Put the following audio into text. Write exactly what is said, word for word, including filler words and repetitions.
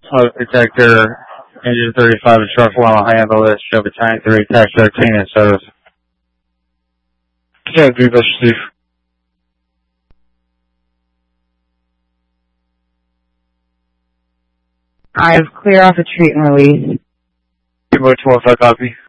Smoke detector, engine thirty-five and truck one will handle this. Show battalion three, tax thirteen in service. Yeah, three, that's Steve. I have clear off retreat and release. Two more two one five copy.